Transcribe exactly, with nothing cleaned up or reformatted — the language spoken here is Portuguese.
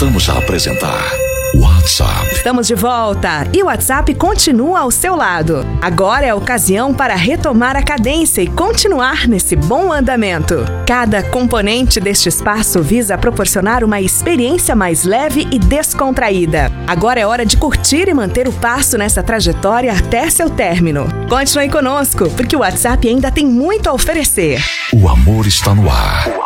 Voltamos a apresentar WhatsApp. Estamos de volta e o WhatsApp continua ao seu lado. Agora é a ocasião para retomar a cadência e continuar nesse bom andamento. Cada componente deste espaço visa proporcionar uma experiência mais leve e descontraída. Agora é hora de curtir e manter o passo nessa trajetória até seu término. Continue conosco, porque o WhatsApp ainda tem muito a oferecer. O amor está no ar.